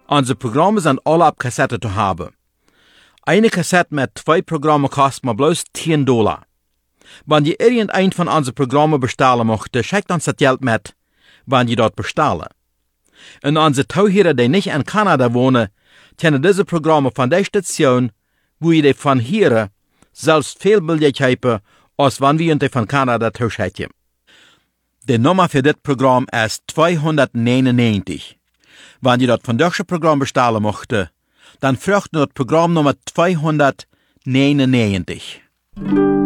Unsere Programme sind alle auf Kassette zu haben. Eine Kassette mit 2 Programmen kostet mir bloß $10. Wenn ihr irgendein von unseren Programmen bestellen möchtet, schickt uns das Geld mit, wenn ihr dort bestellen. Und unsere Zuhörer, die nicht in Kanada wohnen, können diese Programme von der Station, wo ihr die von hier selbst viel billiger haben, als wenn wir die von Kanada zuschicken. Die Nummer für das Programm ist 299. Wenn ihr das von deutschen Programm bestellen möchtet, dann fragt ihr das Programm Nummer 299.